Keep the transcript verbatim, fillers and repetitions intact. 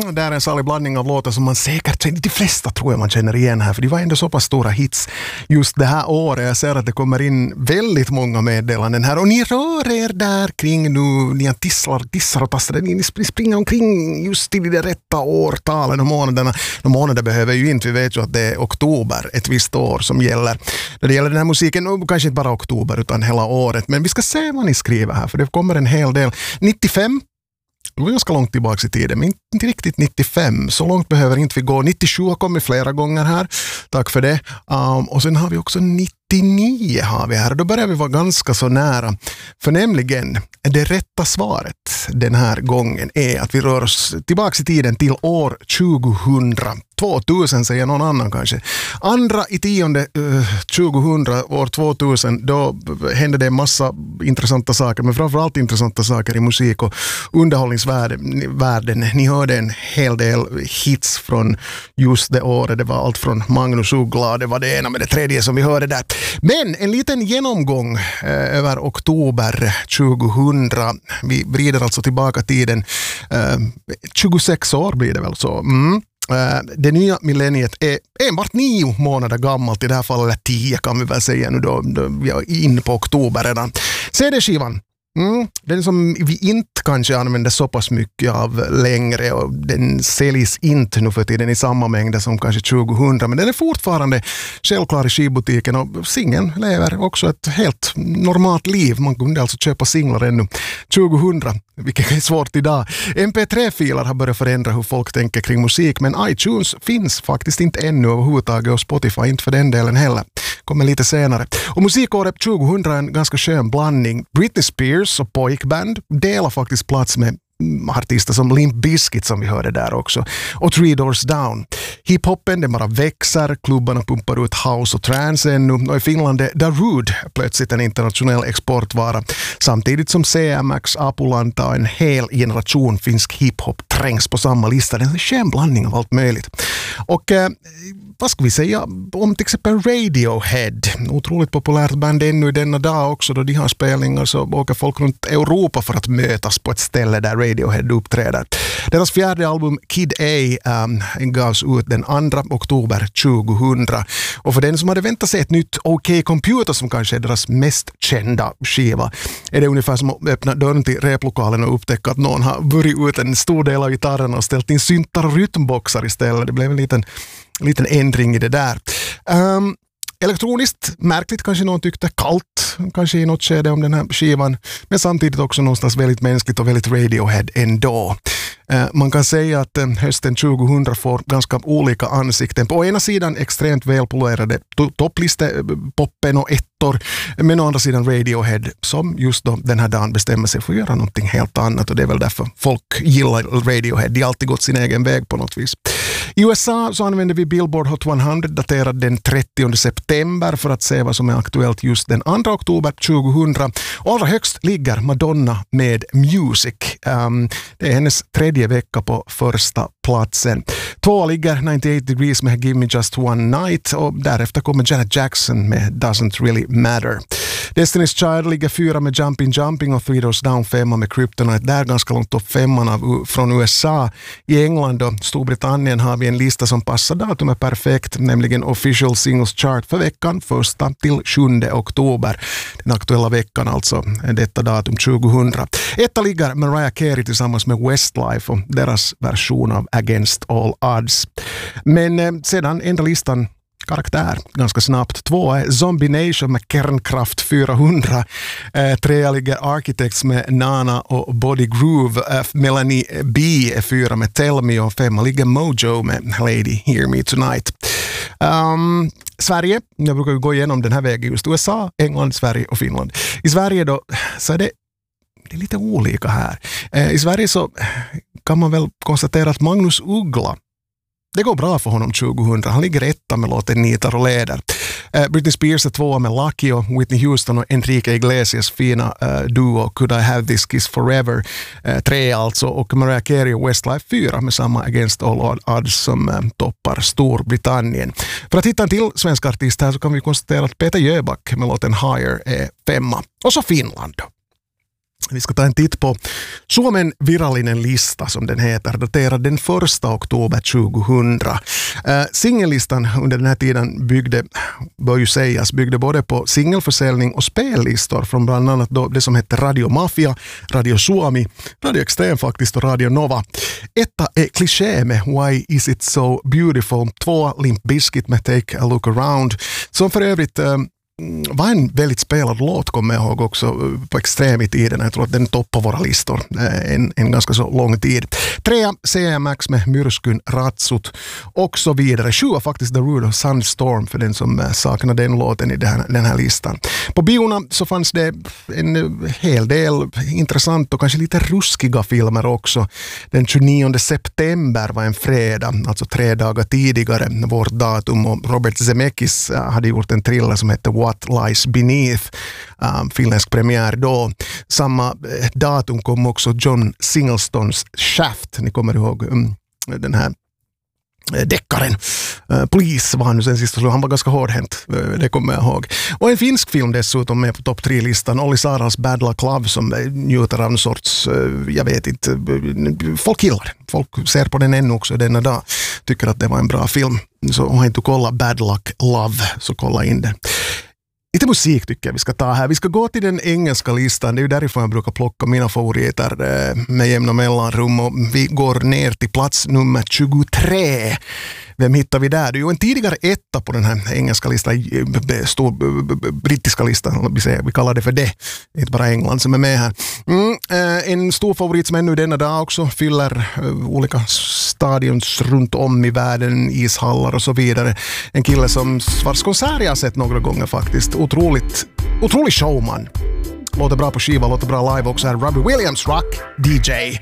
Det är en salig blandning av låtar som man säkert känner, de flesta tror jag man känner igen här, för det var ändå så pass stora hits just det här året. Jag ser att det kommer in väldigt många meddelanden här och ni rör er där kring nu, ni tisslar, tissar och tassar, ni springer omkring just i de rätta årtalen och månaderna. De månader behöver ju inte, vi vet ju att det är oktober, ett visst år som gäller. När det gäller den här musiken, och kanske inte bara oktober utan hela året, men vi ska se vad ni skriver här, för det kommer en hel del. nittiofem, det var ganska långt tillbaka i tiden, men inte riktigt nittiofem. Så långt behöver inte vi gå. nittiosju har kommit flera gånger här. Tack för det. Um, och sen har vi också nittionio har vi här. Då börjar vi vara ganska så nära. För nämligen, det rätta svaret den här gången är att vi rör oss tillbaka i tiden till år tjugohundra. tvåtusen säger någon annan kanske. Andra i tionde uh, tjugohundra, år tvåtusen, då hände det en massa intressanta saker, men framförallt intressanta saker i musik och underhållningsvärlden. Ni hörde en hel del hits från just det året. Det var allt från Magnus Uggla, det var det ena med det tredje som vi hörde där. Men en liten genomgång eh, över oktober tjugohundra. Vi vrider alltså tillbaka tiden. Eh, tjugosex år blir det väl så. Mm. Det nya millenniet är enbart nio månader gammalt, i det här fallet, eller tio kan vi väl säga nu då, då vi är inne på oktober redan. C D-skivan, mm, den som vi inte kanske använder så pass mycket av längre, och den säljs inte nu för tiden i samma mängder som kanske tjugohundra, men den är fortfarande självklar i skivbutiken, och singeln lever också ett helt normalt liv. Man kunde alltså köpa singlar ännu tjugohundra, vilket är svårt idag. M P tre-filer har börjat förändra hur folk tänker kring musik, men iTunes finns faktiskt inte ännu överhuvudtaget, och Spotify inte för den delen heller. Kommer lite senare. Och musikåret tjugohundra är en ganska skön blandning. Britney Spears och pojkband delar faktiskt plats med artister som Limp Bizkit som vi hörde där också, och Three Doors Down. Hiphopen, den bara växer, klubbarna pumpar ut house och trance ännu, och i Finland är Darude plötsligt en internationell exportvara, samtidigt som C M X, Apulanta och en hel generation finsk hiphop trängs på samma lista. Det är en skön blandning av allt möjligt. Och eh, vad ska vi säga om till exempel Radiohead, otroligt populärt band ännu i denna dag också, då de har spelningar så åker folk runt Europa för att mötas på ett ställe där Radiohead uppträder. Deras fjärde album Kid A um, gavs ut den andra oktober tjugohundra, och för den som hade väntat sig ett nytt OK Computer, som kanske är deras mest kända skiva, är det ungefär som att öppna dörren till replokalen och upptäcka att någon har burit ut en stor del av gitarren och ställt in syntar och rytmboxar istället. Det blev en liten liten ändring i det där. Um, elektroniskt, märkligt kanske någon tyckte, kallt kanske i något skede om den här skivan, men samtidigt också någonstans väldigt mänskligt och väldigt Radiohead ändå. Uh, man kan säga att uh, hösten tjugohundra får ganska olika ansikten. På ena sidan extremt välpolerade to- topplistepoppen och ettor, men å andra sidan Radiohead som just då den här dagen bestämmer sig för att göra någonting helt annat, och det är väl därför folk gillar Radiohead. De har alltid gått sin egen väg på något vis. I U S A så använder vi Billboard Hot hundra daterad den trettionde september för att se vad som är aktuellt just den andra oktober tjugohundra. Och allra högst ligger Madonna med Music. Um, det är hennes tredje vecka på första platsen. Två ligger nittioåtta degrees med Give Me Just One Night, och därefter kommer Janet Jackson med Doesn't Really Matter. Destiny's Child ligger fyra med Jumping Jumping, och Three Doors Down femma med Kryptonite. Där ganska långt upp femman av, från U S A. I England och Storbritannien har vi en lista som passar datumet perfekt, nämligen Official Singles Chart för veckan första till sjunde oktober. Den aktuella veckan alltså, detta datum tjugohundra. Etta ligger Mariah Carey tillsammans med Westlife och deras version av Against All Odds. Men eh, sedan enda listan karaktär ganska snabbt. Två är Zombie Nation med Kernkraft fyrahundra. Eh, trea ligger Architects med Nana och Body Groove. Eh, Melanie B är fyra med Tell Me, och femma ligger Mojo med Lady Hear Me Tonight. Um, Sverige, jag brukar gå igenom den här vägen just U S A, England, Sverige och Finland. I Sverige då så är det Det är lite olika här. Eh, I Sverige så kan man väl konstatera att Magnus Uggla, det går bra för honom tjugohundra. Han ligger etta med låten Nitar och leder. Uh, Britney Spears är tvåa med Lucky, och Whitney Houston och Enrique Iglesias fina uh, duo Could I Have This Kiss Forever. Uh, tre alltså, och Mariah Carey och Westlife fyra med samma Against All Odds som uh, toppar Storbritannien. För att hitta en till svensk artist här så kan vi konstatera att Peter Jöback med låten Higher är femma. Och så Finland då. Vi ska ta en titt på Suomen virallinen lista, som den heter, daterad den första oktober tjugohundra. Eh, singellistan under den här tiden byggde, bör ju sägas, byggde både på singelförsäljning och spellistor från bland annat då det som hette Radio Mafia, Radio Suomi, Radio Extrem faktiskt och Radio Nova. Etta är Cliché med Why Is It So Beautiful. Två Limp Bizkit med Take a Look Around, som för övrigt eh, var en väldigt spelad låt, kommer jag ihåg också, på Extrem i tiden. Jag tror att den toppar våra listor en, en ganska så lång tid. Trea C M X med Myrskyn Ratsut och så vidare. Sjua faktiskt The Rude Sunstorm för den som saknar den låten i den här, den här listan. På biona så fanns det en hel del intressant och kanske lite ruskiga filmer också. Den tjugonionde september var en fredag, alltså tre dagar tidigare vårt datum, och Robert Zemeckis hade gjort en thriller som hette What Lies Beneath, um, finländsk premiär då. Samma datum kom också John Singletons Shaft, ni kommer ihåg um, den här deckaren. Uh, Polis var han nu sen sist, han var ganska hårdhänt, uh, det kommer jag ihåg. Och en finsk film dessutom med på topp tre-listan, Olli Saarals Bad Luck Love, som njuter av en sorts, uh, jag vet inte, uh, folk gillar. Folk ser på den ännu också denna dag, tycker att det var en bra film. Så om jag inte kollar Bad Luck Love, så kolla in det. Lite musik tycker jag vi ska ta här. Vi ska gå till den engelska listan. Det är ju därifrån jag brukar plocka mina favoriter med jämna mellanrum. Och vi går ner till plats nummer tjugotre. Vem hittar vi där? Det är ju en tidigare etta på den här engelska listan, stor brittiska listan. Vi kallar det för det. Det är inte bara England som är med här. Mm, en stor favorit som ännu denna dag också fyller olika stadions runt om i världen, ishallar och så vidare. En kille som vars konsert jag har sett några gånger faktiskt. Otroligt, otrolig showman. Låter bra på skiva, låter bra live också här. Robbie Williams, rock D J.